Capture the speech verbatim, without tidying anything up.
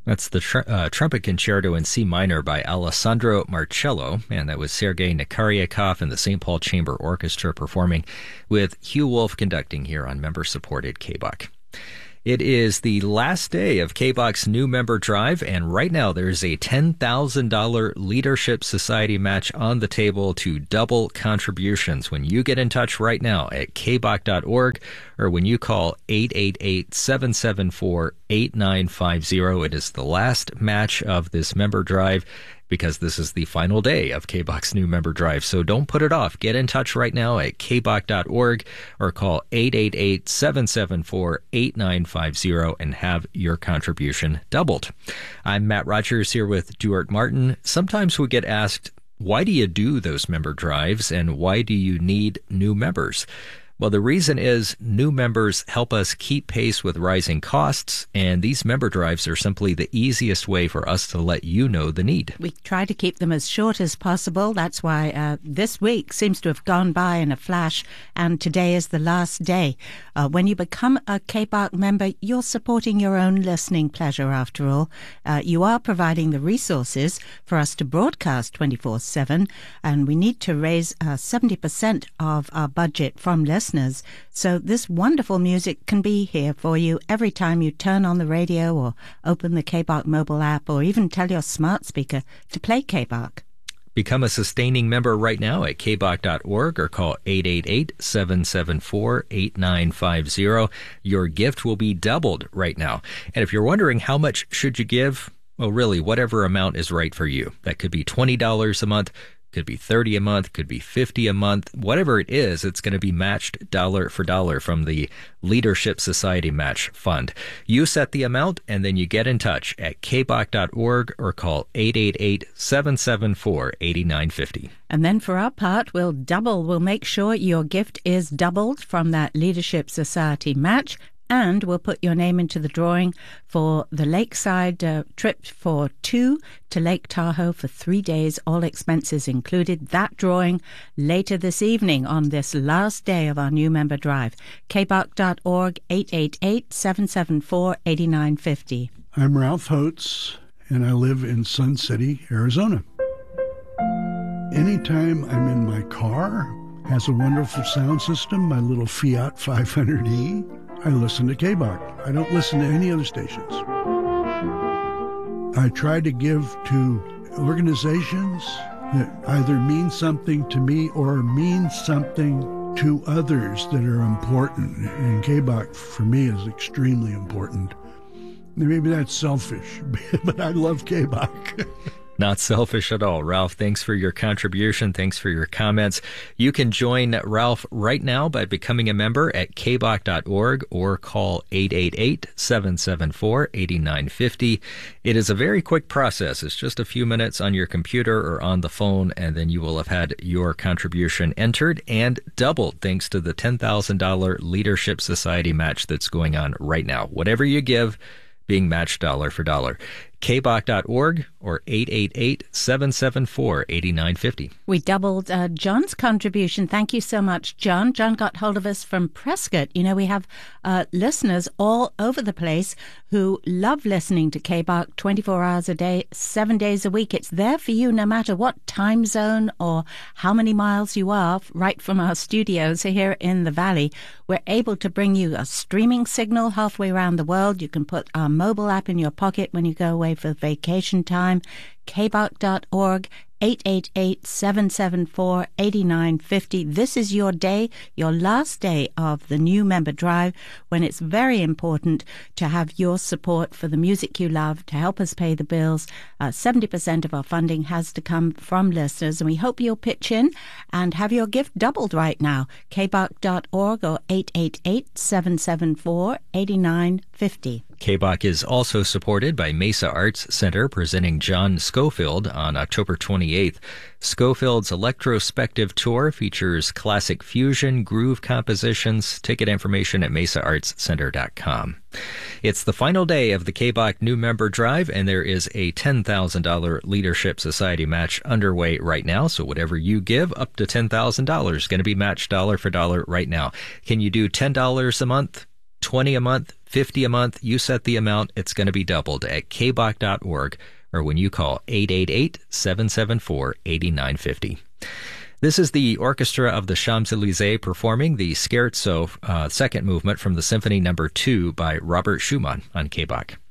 That's the tr- uh, Trumpet Concerto in C minor by Alessandro Marcello, and that was Sergei Nakaryakov and the Saint Paul Chamber Orchestra performing, with Hugh Wolf conducting here on member-supported K B O C. It is the last day of K B O C's new member drive, and right now there's a ten thousand dollars Leadership Society match on the table to double contributions when you get in touch right now at k b o c dot org or when you call eight eight eight, seven seven four, eight nine five zero. It is the last match of this member drive, because this is the final day of K B O C's new member drive. So don't put it off. Get in touch right now at k b o c dot org or call eight eight eight, seven seven four, eight nine five zero and have your contribution doubled. I'm Matt Rogers here with Duart Martin. Sometimes we get asked, why do you do those member drives and why do you need new members? Well, the reason is new members help us keep pace with rising costs, and these member drives are simply the easiest way for us to let you know the need. We try to keep them as short as possible. That's why uh, this week seems to have gone by in a flash, and today is the last day. Uh, when you become a K B O C member, you're supporting your own listening pleasure, after all. Uh, you are providing the resources for us to broadcast twenty-four seven, and we need to raise uh, seventy percent of our budget from listeners. So this wonderful music can be here for you every time you turn on the radio or open the K B O C mobile app or even tell your smart speaker to play K B O C. Become a sustaining member right now at k b o c dot org or call eight eight eight, seven seven four, eight nine five zero. Your gift will be doubled right now. And if you're wondering how much should you give, well, really, whatever amount is right for you. That could be twenty dollars a month. Could be thirty a month, could be fifty a month. Whatever it is, it's going to be matched dollar for dollar from the Leadership Society Match Fund. You set the amount, and then you get in touch at k b o c dot org or call eight eight eight, seven seven four, eight nine five zero. And then for our part, we'll double. We'll make sure your gift is doubled from that Leadership Society match. And we'll put your name into the drawing for the lakeside uh, trip for two to Lake Tahoe for three days, all expenses included. That drawing later this evening on this last day of our new member drive. k b o c dot org, eight eight eight, seven seven four, eight nine five zero. I'm Ralph Holtz, and I live in Sun City, Arizona. Anytime I'm in my car, has a wonderful sound system, my little Fiat five hundred E. I listen to K B O C. I don't listen to any other stations. I try to give to organizations that either mean something to me or mean something to others that are important. And K B O C, for me, is extremely important. Maybe that's selfish, but I love K B O C. Not selfish at all. Ralph, thanks for your contribution. Thanks for your comments. You can join Ralph right now by becoming a member at k b o c dot org or call eight eight eight, seven seven four, eight nine five zero. It is a very quick process. It's just a few minutes on your computer or on the phone, and then you will have had your contribution entered and doubled thanks to the ten thousand dollars Leadership Society match that's going on right now. Whatever you give, being matched dollar for dollar. k b o c dot org or eight eight eight, seven seven four, eight nine five zero. We doubled uh, John's contribution. Thank you so much, John. John got hold of us from Prescott. You know, we have uh, listeners all over the place who love listening to K B O C twenty-four hours a day, seven days a week. It's there for you no matter what time zone or how many miles you are. Right from our studios here in the Valley, we're able to bring you a streaming signal halfway around the world. You can put our mobile app in your pocket when you go away for vacation time. k b o c dot org, eight eight eight, seven seven four, eight nine five zero. This is your day, your last day of the new member drive, when it's very important to have your support for the music you love to help us pay the bills. Uh, seventy percent of our funding has to come from listeners, and we hope you'll pitch in and have your gift doubled right now. k b o c dot org or eight eight eight, seven seven four, eight nine five zero. K B O C is also supported by Mesa Arts Center, presenting John Scofield on October twenty-eighth. Scofield's Electrospective Tour features classic fusion, groove compositions. Ticket information at mesa arts center dot com. It's the final day of the K B O C new member drive, and there is a ten thousand dollars Leadership Society match underway right now. So whatever you give, up to ten thousand dollars is going to be matched dollar for dollar right now. Can you do ten dollars a month, twenty a month, fifty a month, you set the amount. It's going to be doubled at k bach dot org or when you call eight eight eight, seven seven four, eight nine five zero. This is the Orchestra of the Champs-Élysées performing the Scherzo, uh, second movement from the Symphony Number two by Robert Schumann on K B A C.